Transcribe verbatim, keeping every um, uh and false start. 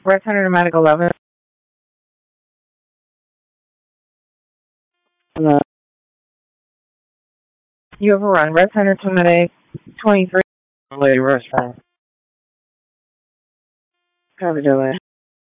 Red Center to Medic eleven. Hello. You overrun. Red Center to Medic twenty-three. Lady Restaurant. Copy delay.